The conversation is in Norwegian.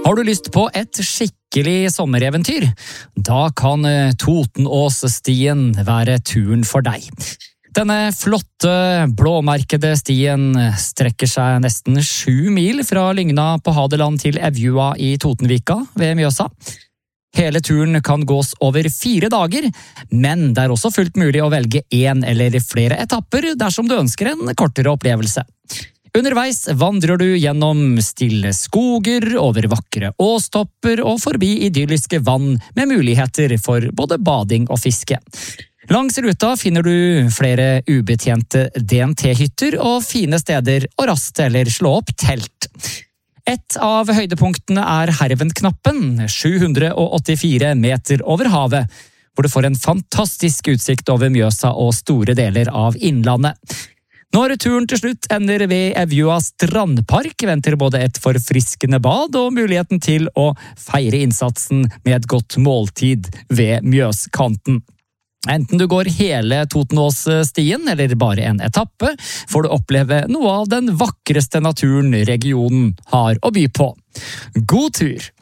Har du lyst på et skikkelig sommereventyr? Da kan Totenåsstien være turen for deg. Denne flotte, blåmerkede stien strekker seg nesten 7 mil fra Lygna på Hadeland til Evjua i Totenvika ved Mjøsa. Hele turen kan gås over 4 dager, men det er også fullt mulig å velge 1 eller flere etapper dersom du ønsker en kortere opplevelse. Underveis vandrer du gjennom stille skoger, over vakre åstopper og forbi idylliske vann med muligheter for både bading og fiske. Langs ruta finner du flere ubetjente DNT-hytter og fine steder å raste eller slå opp telt. Et av høydepunktene er Hervenknappen, 784 meter over havet, hvor du får en fantastisk utsikt over Mjøsa og store deler av innlandet. Når turen til slutt ender ved Evjua strandpark, venter både et forfriskende bad og muligheten til å feire innsatsen med et godt måltid ved Mjøskanten. Enten du går hele Totenåsstien eller bare en etappe, får du oppleve noe av den vakreste naturen regionen har å by på. God tur!